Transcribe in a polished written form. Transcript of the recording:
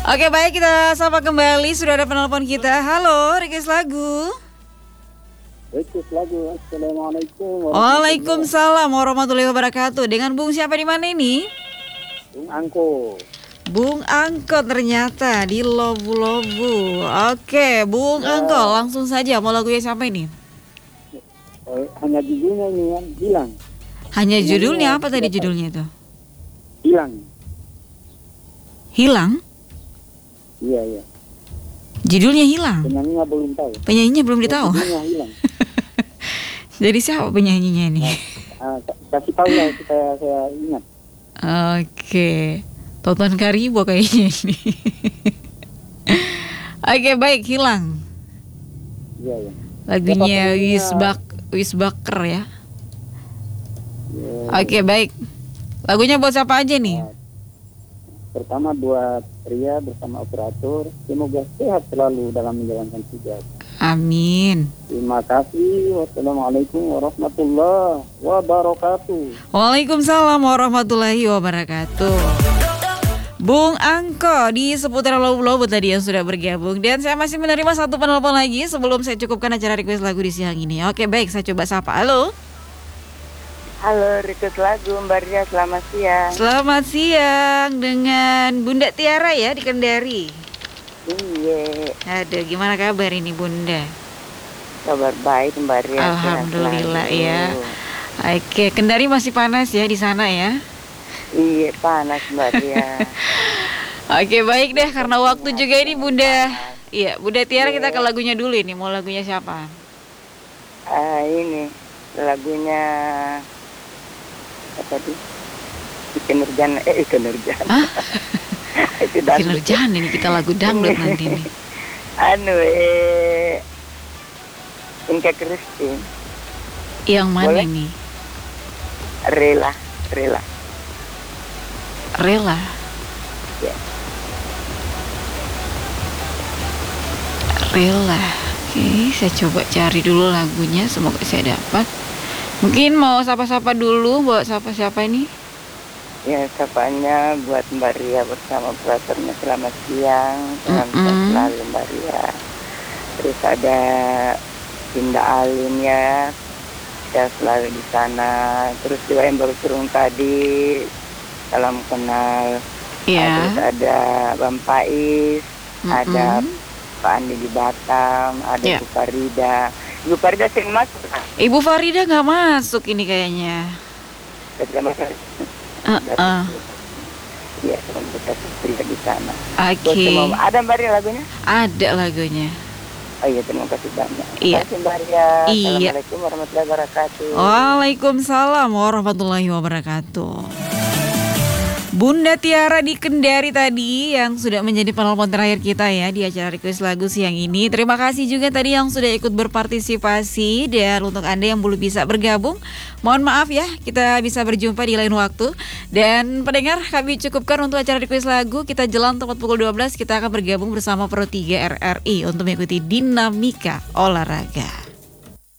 Oke, baik, kita sapa kembali. Sudah ada penelpon kita. Halo, request lagu. Request lagu. Assalamualaikum Waalaikumsalam warahmatullahi wabarakatuh. Dengan Bung siapa di mana ini? Bung Angko. Bung Angko ternyata di Lobu-Lobu. Oke, Bung Angko, langsung saja. Mau lagunya siapa ini? Hanya judulnya ini yang hilang. Hanya judulnya apa tadi judulnya itu? Hilang. Hilang? Iya. Judulnya hilang. Penyanyinya belum tahu. Penyanyinya belum ditahu. Judulnya hilang. Jadi siapa penyanyinya ini? Kasih tahu ya supaya saya ingat. Oke. Tonton Karibo kayaknya ini. Oke, baik, hilang. Iya. Lagunya Wisbaker ya. Oke, baik. Lagunya buat siapa aja nih? Pertama buat Ria bersama operator. Semoga sehat selalu dalam menjalankan tugas. Amin. Terima kasih. Wassalamualaikum warahmatullahi wabarakatuh. Waalaikumsalam warahmatullahi wabarakatuh. Bung Angko di seputar Lobu-Lobu tadi yang sudah bergabung. Dan saya masih menerima satu penelpon lagi sebelum saya cukupkan acara request lagu di siang ini. Oke, baik, saya coba sapa. Halo. Halo, request lagu Mbak Ria, selamat siang. Selamat siang dengan Bunda Tiara ya di Kendari. Iya. Aduh, gimana kabar ini Bunda? Kabar baik Mbak Ria. Alhamdulillah ya. Oke, Kendari masih panas ya di sana ya? Iya, panas Mbak Ria. Oke, baik deh, karena waktu juga ini Bunda. Iya, Bunda Tiara kita ke lagunya dulu ini. Mau lagunya siapa? Ini lagunya apa tadi? Ike Nurjana. Hah? Ike Nurjana ini kita lagu dangdut nanti nih. Inka Christine. Yang mana boleh? nih? Rela. Ya. Rela. Oke, saya coba cari dulu lagunya. Semoga saya dapat. Mungkin mau sapa-sapa dulu buat siapa ini? Ya, sapanya buat Mbak Ria bersama operatornya, selamat siang. Salam sehat selalu Mbak Ria. Terus ada Indah Alin ya, saya selalu di sana. Terus juga yang baru turun tadi, salam kenal. Iya. Terus ada Bang Pais, ada Pak Andi di Batam, ada Ibu Farida. Ibu Farida sering masuk. Ibu Farida nggak masuk ini kayaknya. Tidak masuk. Iya, teman kita Farida di sana. Oke. Ada Mbak Ria lagunya? Ada lagunya. Oh iya, terima kasih banyak. Iya. Terima kasih Mbak Ria. Iya. Assalamualaikum warahmatullahi wabarakatuh. Waalaikumsalam warahmatullahi wabarakatuh. Bunda Tiara di Kendari tadi yang sudah menjadi penelpon terakhir kita ya di acara request lagu siang ini. Terima kasih juga tadi yang sudah ikut berpartisipasi. Dan untuk Anda yang belum bisa bergabung, mohon maaf ya, kita bisa berjumpa di lain waktu. Dan pendengar, kami cukupkan untuk acara request lagu. Kita jelang tepat pukul 12, kita akan bergabung bersama Pro 3 RRI untuk mengikuti dinamika olahraga.